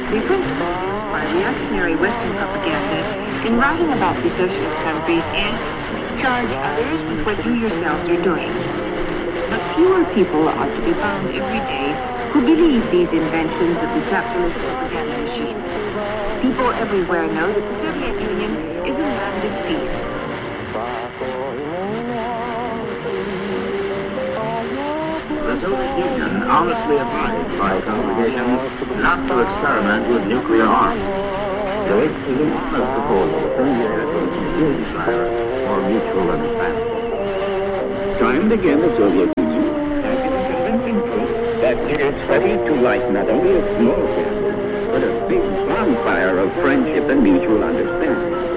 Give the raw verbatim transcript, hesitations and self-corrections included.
The principle by reactionary Western propaganda in writing about the socialist countries is charge others with what you yourselves are doing. But fewer people are to be found every day who believe these inventions of the capitalist propaganda machine. People everywhere know that the Soviet Union is a land of peace. The Soviet Union honestly advised by its obligations not to experiment with nuclear arms. So it is an honest proposal to send the aircraft to desire for mutual understanding. Time and again, the Soviet Union has given convincing proof that it is ready to light not only a small fire, but a big bonfire of friendship and mutual understanding.